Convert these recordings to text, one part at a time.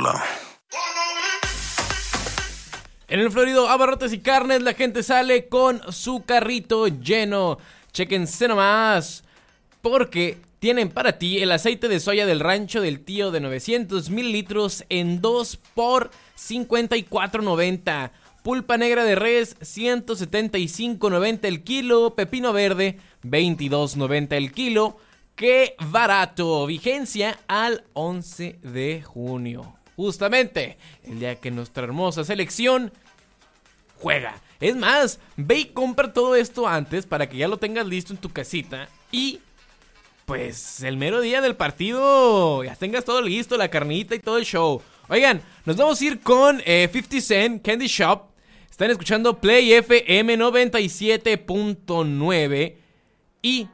hacerlo. En el Florido Abarrotes y Carnes la gente sale con su carrito lleno. Chéquense nomás, porque tienen para ti el aceite de soya del rancho del tío de 900 mililitros en 2 por $54.90. Pulpa negra de res, $175.90 el kilo. Pepino verde, $22.90 el kilo. ¡Qué barato! Vigencia al 11 de junio. Justamente el día que nuestra hermosa selección juega. Es más, ve y compra todo esto antes para que ya lo tengas listo en tu casita. Y pues el mero día del partido ya tengas todo listo, la carnita y todo el show. Oigan, nos vamos a ir con 50 Cent, Candy Shop. Están escuchando Play FM 97.9. Y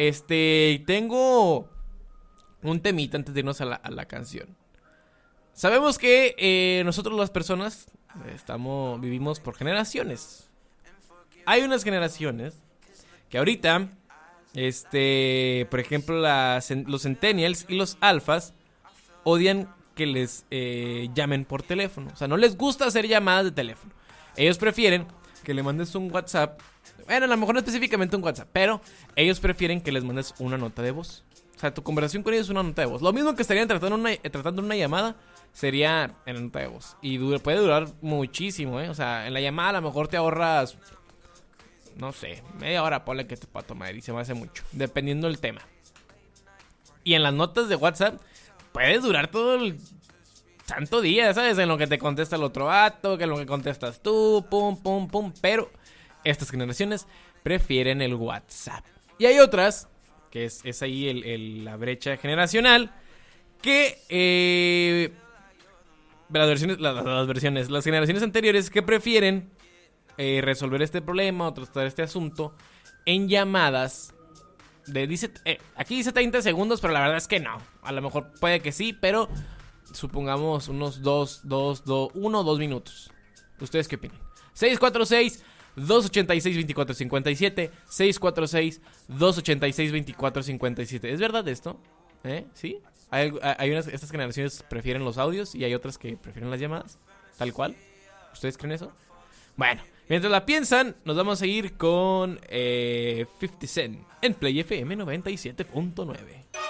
tengo un temita antes de irnos a la canción. Sabemos que nosotros las personas vivimos por generaciones. Hay unas generaciones que ahorita, por ejemplo, los centennials y los alfas odian que les llamen por teléfono. O sea, no les gusta hacer llamadas de teléfono. Ellos prefieren que le mandes un WhatsApp. Bueno, a lo mejor no específicamente un WhatsApp, pero ellos prefieren que les mandes una nota de voz. O sea, tu conversación con ellos es una nota de voz. Lo mismo que estarían tratando una llamada sería en la nota de voz. Y puede durar muchísimo, O sea, en la llamada a lo mejor te ahorras, no sé, media hora, ponle que te pueda tomar y se me hace mucho, dependiendo del tema. Y en las notas de WhatsApp puedes durar todo el santo día, ¿sabes? En lo que te contesta el otro vato, que en lo que contestas tú, pum, pum, pum. Pero estas generaciones prefieren el WhatsApp. Y hay otras, que es ahí la brecha generacional, que las generaciones anteriores que prefieren resolver este problema o tratar este asunto en llamadas aquí dice 30 segundos, pero la verdad es que no. A lo mejor puede que sí, pero supongamos unos 2 minutos. ¿Ustedes qué opinan? 646-286-2457. 646-286-2457. ¿Es verdad esto? ¿Sí? Estas generaciones prefieren los audios y hay otras que prefieren las llamadas, tal cual. ¿Ustedes creen eso? Bueno, mientras la piensan, nos vamos a ir con 50 Cent en Play FM 97.9.